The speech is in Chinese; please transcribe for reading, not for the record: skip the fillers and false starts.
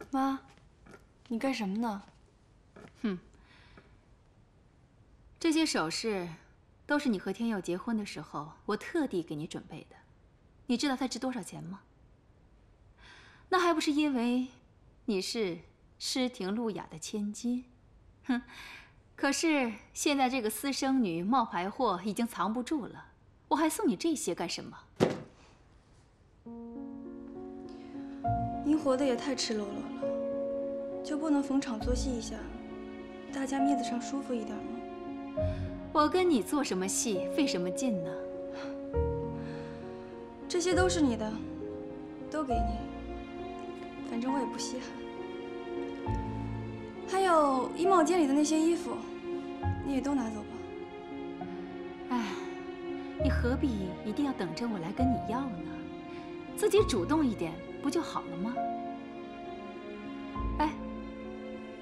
妈，你干什么呢？ 哼，这些首饰都是你和天佑结婚的时候我特地给你准备的。你知道它值多少钱吗？那还不是因为你是诗婷路雅的千金。哼，可是现在这个私生女冒牌货已经藏不住了，我还送你这些干什么？ 您活得也太赤裸裸了，就不能逢场作戏一下，大家面子上舒服一点吗？ 我跟你做什么戏，费什么劲呢？ 这些都是你的，都给你，反正我也不稀罕。还有衣帽间里的那些衣服，你也都拿走吧。 哎，你何必一定要等着我来跟你要呢？自己主动一点不就好了吗？